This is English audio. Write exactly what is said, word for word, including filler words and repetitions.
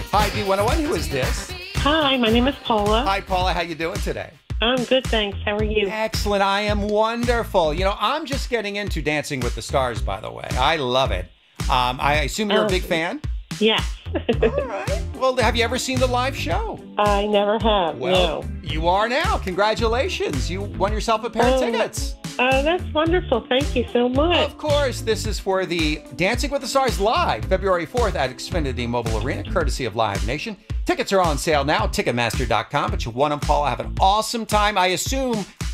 Hi, B one oh one. Who is this? Hi, my name is Paula. Hi, Paula. How you doing today? I'm good, thanks. How are you? Excellent. I am wonderful. You know, I'm just getting into Dancing with the Stars, by the way. I love it. Um, I assume you're Oh, a big fan? Yes. All right. Well, have you ever seen the live show? I never have, Well, no. you are now. Congratulations. You won yourself a pair of Oh. tickets. Oh, that's wonderful. Thank you so much. Of course, this is for the Dancing with the Stars Live, February fourth at Xfinity Mobile Arena, courtesy of Live Nation. Tickets are on sale now, Ticketmaster dot com, but you won them, Paula. Have an awesome time. I assume